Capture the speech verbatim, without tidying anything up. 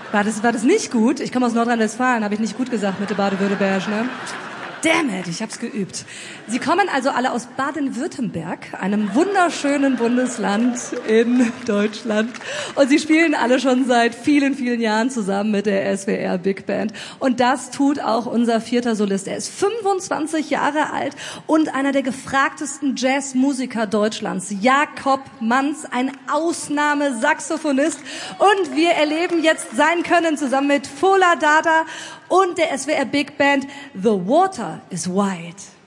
War das, war das nicht gut? Ich komme aus Nordrhein-Westfalen, habe ich nicht gut gesagt mit der Baden-Württemberg, ne? Damn it, ich hab's geübt. Sie kommen also alle aus Baden-Württemberg, einem wunderschönen Bundesland in Deutschland. Und sie spielen alle schon seit vielen, vielen Jahren zusammen mit der S W R Big Band. Und das tut auch unser vierter Solist. Er ist fünfundzwanzig Jahre alt und einer der gefragtesten Jazzmusiker Deutschlands. Jakob Manz, ein Ausnahmesaxophonist. Und wir erleben jetzt sein Können zusammen mit Fola Dada und der S W R Big Band. The Water is Wide.